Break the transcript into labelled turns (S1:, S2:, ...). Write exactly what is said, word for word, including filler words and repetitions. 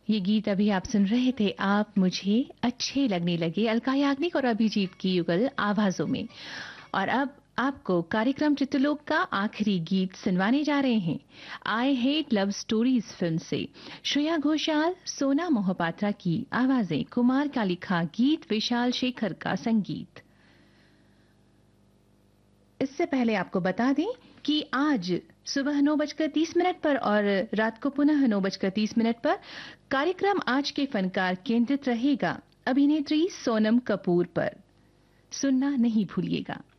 S1: ये गीत अभी आप सुन रहे थे आप मुझे अच्छे लगने लगे, अलका याग्निक और अभिजीत की युगल आवाजों में। और अब आपको कार्यक्रम चित्रलोक का आखिरी गीत सुनवाने जा रहे हैं I hate love stories film से। श्रेया घोषाल, सोना मोहपात्रा की आवाजें, कुमार का लिखा गीत, विशाल शेखर का संगीत। इससे पहले आपको बता दें कि आज सुबह नौ बजकर तीस मिनट पर और रात को पुनः नौ बजकर तीस मिनट पर कार्यक्रम आज के फनकार केंद्रित रहेगा अभिनेत्री सोनम कपूर पर। सुनना नहीं भूलिएगा।